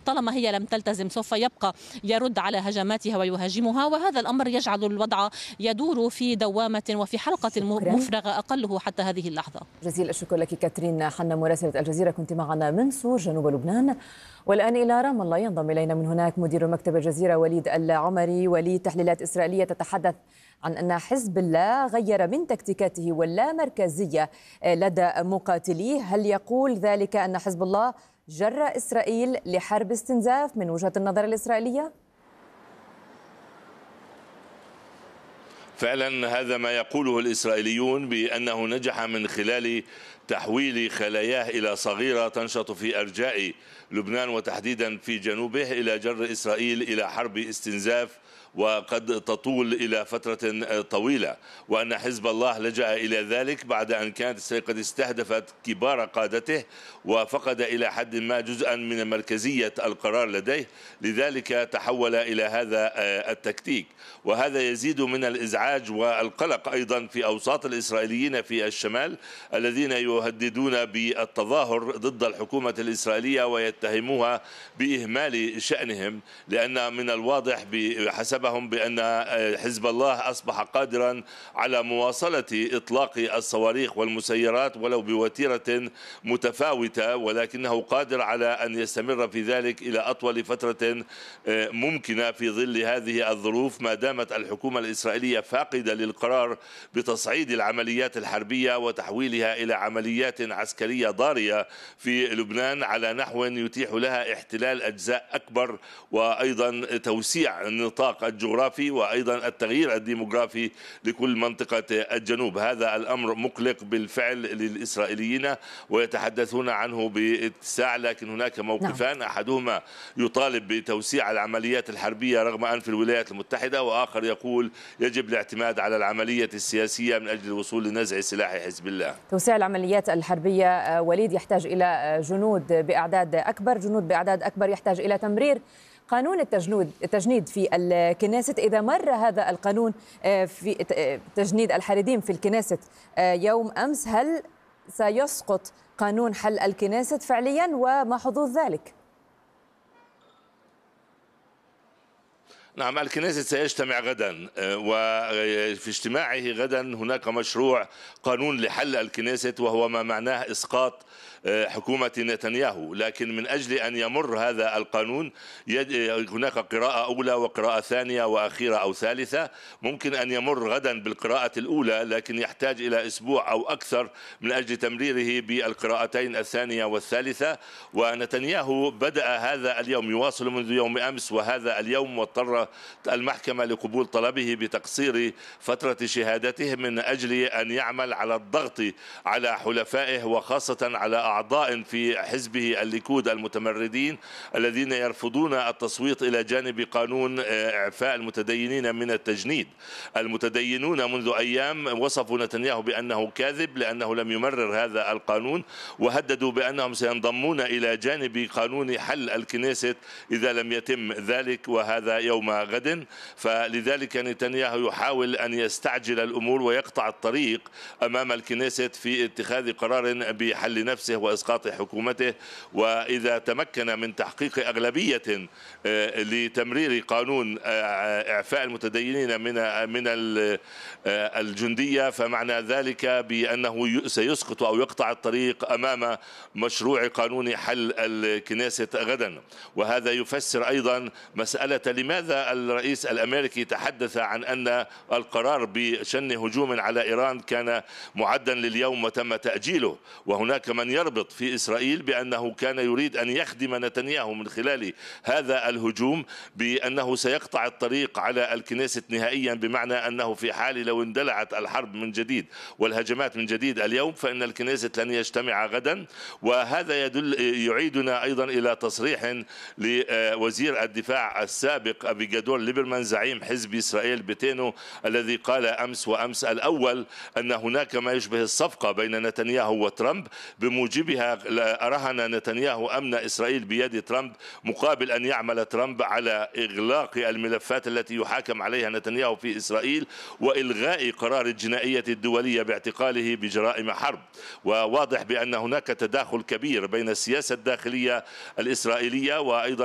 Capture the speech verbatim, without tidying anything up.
طالما هي لم تلتزم سوف يبقى يرد على هجماتها ويهاجمها، وهذا الأمر يجعل الوضع يدور في دوامة وفي حلقة مفرغة أقله حتى هذه اللحظة. جزيل الشكر لك كاترين حنا مراسلة الجزيرة، كنت معنا من سور جنوب لبنان. والآن إلى رام الله، ينضم إلينا من هناك مدير مكتب الجزيرة وليد العمري. وليد، تحليلات إسرائيلية تتحدث عن أن حزب الله غير من تكتيكاته واللامركزية لدى مقاتليه، هل يقول ذلك أن حزب الله جر إسرائيل لحرب استنزاف من وجهة النظر الإسرائيلية؟ فعلا هذا ما يقوله الإسرائيليون، بأنه نجح من خلال تحويل خلاياه إلى صغيرة تنشط في أرجاء لبنان وتحديدا في جنوبه إلى جر إسرائيل إلى حرب استنزاف وقد تطول إلى فترة طويلة، وأن حزب الله لجأ إلى ذلك بعد أن كانت قد استهدفت كبار قادته وفقد إلى حد ما جزءا من مركزية القرار لديه، لذلك تحول إلى هذا التكتيك. وهذا يزيد من الإزعاج والقلق أيضا في أوساط الإسرائيليين في الشمال الذين يهددون بالتظاهر ضد الحكومة الإسرائيلية ويتهموها بإهمال شأنهم، لأن من الواضح بحسب بأن حزب الله أصبح قادرا على مواصلة إطلاق الصواريخ والمسيرات ولو بوتيرة متفاوتة، ولكنه قادر على أن يستمر في ذلك إلى أطول فترة ممكنة في ظل هذه الظروف، ما دامت الحكومة الإسرائيلية فاقدة للقرار بتصعيد العمليات الحربية وتحويلها إلى عمليات عسكرية ضارية في لبنان على نحو يتيح لها احتلال أجزاء أكبر وأيضا توسيع النطاق الجغرافي وأيضا التغيير الديموغرافي لكل منطقة الجنوب. هذا الأمر مقلق بالفعل للإسرائيليين ويتحدثون عنه باتساع، لكن هناك موقفان، أحدهما يطالب بتوسيع العمليات الحربية رغم أنف الولايات المتحدة، وآخر يقول يجب الاعتماد على العملية السياسية من أجل الوصول لنزع سلاح حزب الله. توسيع العمليات الحربية وليد يحتاج إلى جنود بأعداد أكبر، جنود بأعداد أكبر يحتاج إلى تمرير قانون التجنيد التجنيد في الكنيست. إذا مر هذا القانون في تجنيد الحريديم في الكنيست يوم أمس، هل سيسقط قانون حل الكنيست فعليا وما حظوظ ذلك؟ نعم، الكنيست سيجتمع غدا، وفي اجتماعه غدا هناك مشروع قانون لحل الكنيست وهو ما معناه إسقاط حكومة نتنياهو، لكن من أجل أن يمر هذا القانون هناك قراءة أولى وقراءة ثانية وأخيرة أو ثالثة. ممكن أن يمر غدا بالقراءة الأولى، لكن يحتاج إلى أسبوع أو أكثر من أجل تمريره بالقراءتين الثانية والثالثة. ونتنياهو بدأ هذا اليوم، يواصل منذ يوم أمس وهذا اليوم، واضطر المحكمة لقبول طلبه بتقصير فترة شهادته من أجل أن يعمل على الضغط على حلفائه وخاصة على أعضاء في حزبه الليكود المتمردين الذين يرفضون التصويت إلى جانب قانون إعفاء المتدينين من التجنيد. المتدينون منذ أيام وصفوا نتنياهو بأنه كاذب لأنه لم يمرر هذا القانون، وهددوا بأنهم سينضمون إلى جانب قانون حل الكنيست إذا لم يتم ذلك، وهذا يوم غد. فلذلك نتنياهو يحاول أن يستعجل الأمور ويقطع الطريق أمام الكنيست في اتخاذ قرار بحل نفسه وإسقاط حكومته. وإذا تمكن من تحقيق أغلبية لتمرير قانون إعفاء المتدينين من من الجندية، فمعنى ذلك بأنه سيسقط أو يقطع الطريق أمام مشروع قانون حل الكنيست غدا. وهذا يفسر أيضا مسألة لماذا الرئيس الأمريكي تحدث عن أن القرار بشن هجوم على إيران كان معدا لليوم وتم تأجيله. وهناك من يربط في إسرائيل بأنه كان يريد أن يخدم نتنياهو من خلال هذا الهجوم بأنه سيقطع الطريق على الكنيست نهائيا، بمعنى أنه في حال لو اندلعت الحرب من جديد والهجمات من جديد اليوم فإن الكنيست لن يجتمع غدا. وهذا يدل يعيدنا أيضا إلى تصريح لوزير الدفاع السابق أبيجادور ليبرمان زعيم حزب إسرائيل بيتينو الذي قال أمس وأمس الأول أن هناك ما يشبه الصفقة بين نتنياهو وترامب بموجبها رهن نتنياهو أمن إسرائيل بيد ترامب مقابل أن يعمل ترامب على إغلاق الملفات التي يحاكم عليها نتنياهو في إسرائيل وإلغاء قرار الجنائية الدولية باعتقاله بجرائم حرب. وواضح بأن هناك تداخل كبير بين السياسة الداخلية الإسرائيلية وأيضا